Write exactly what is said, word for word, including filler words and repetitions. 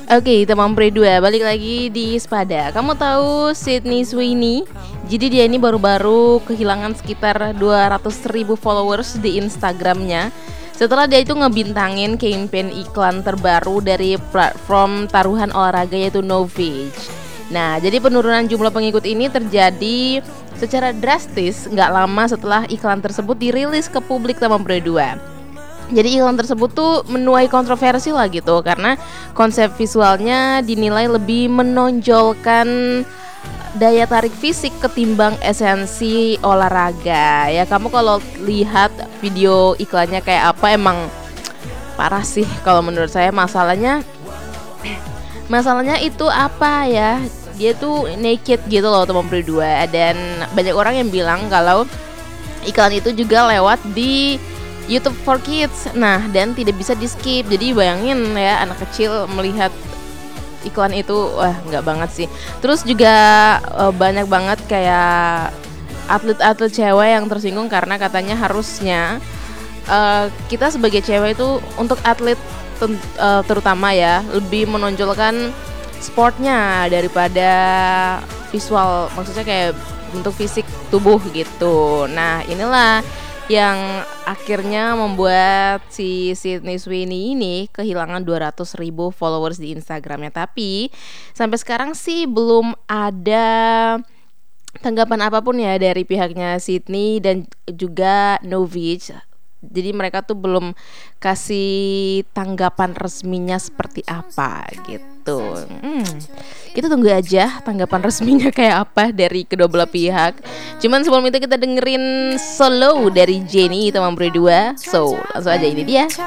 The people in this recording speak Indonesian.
Oke, teman pre dua, balik lagi di Spada. Kamu tahu Sydney Sweeney? Jadi dia ini baru-baru kehilangan sekitar dua ratus ribu followers di Instagramnya setelah dia itu ngebintangin campaign iklan terbaru dari platform taruhan olahraga yaitu Novage. Nah, jadi penurunan jumlah pengikut ini terjadi secara drastis nggak lama setelah iklan tersebut dirilis ke publik teman pre dua. Jadi iklan tersebut tuh menuai kontroversi lah gitu, karena konsep visualnya dinilai lebih menonjolkan daya tarik fisik ketimbang esensi olahraga. Ya kamu kalau lihat video iklannya kayak apa, emang parah sih kalau menurut saya. Masalahnya Masalahnya itu apa ya, dia tuh naked gitu loh teman pre dua. Dan banyak orang yang bilang kalau iklan itu juga lewat di YouTube for Kids. Nah, dan tidak bisa di skip. Jadi bayangin ya, anak kecil melihat iklan itu, wah nggak banget sih. Terus juga uh, banyak banget kayak atlet-atlet cewek yang tersinggung karena katanya harusnya uh, kita sebagai cewek itu untuk atlet ten- uh, terutama ya lebih menonjolkan sportnya daripada visual, maksudnya kayak bentuk fisik tubuh gitu. Nah, inilah yang akhirnya membuat si Sydney Sweeney ini kehilangan dua ratus ribu followers di Instagramnya. Tapi sampai sekarang sih belum ada tanggapan apapun ya dari pihaknya Sydney dan juga Novage. Jadi mereka tuh belum kasih tanggapan resminya seperti apa gitu. Hmm, kita tunggu aja tanggapan resminya kayak apa dari kedua belah pihak. Cuman sebelum itu kita dengerin solo dari Jennie teman berdua. So langsung aja, ini dia.